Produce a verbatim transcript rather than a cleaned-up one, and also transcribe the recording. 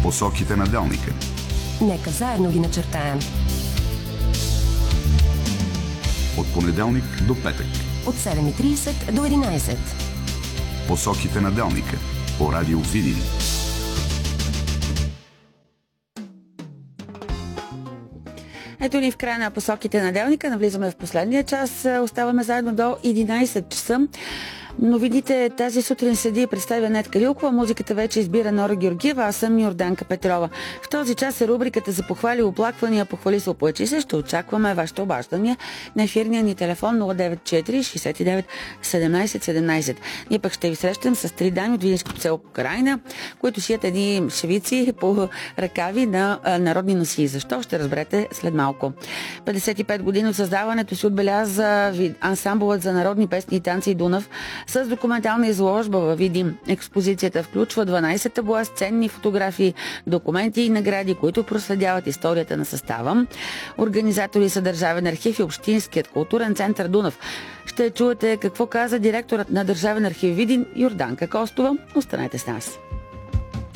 Посоките на Делника. Нека заедно ги начертаем. От понеделник до петък. От седем и тридесет до единадесет. Посоките на Делника. По радио Видин. Ето ни в края на Посоките на Делника. Навлизаме в последния час. Оставаме заедно до единадесет часа. Новините тази сутрин седи и представя Нетка Лилкова. Музиката вече избира Нора Георгиева. Аз съм Йорданка Петрова. В този час е рубриката за похвали и оплаквания. Похвали се, оплачи се. Ще очакваме вашите обаждания на ефирния ни телефон нула девет четири шестдесет и девет седемнадесет седемнадесет. Ние пък ще ви срещам с три дами от Видинското село Покрайна, които шият едни шевици по ръкави на народни носии. Защо? Ще разберете след малко. петдесет и пет години от създаването си отбеляза ансамблът за народни песни и танци Дунав с документална изложба във Видин. Експозицията включва дванадесет табла с ценни фотографии, документи и награди, които проследяват историята на състава. Организатори са Държавен архив и Общинският културен център Дунав. Ще чуете какво каза директорът на Държавен архив Видин Йорданка Костова. Останете с нас.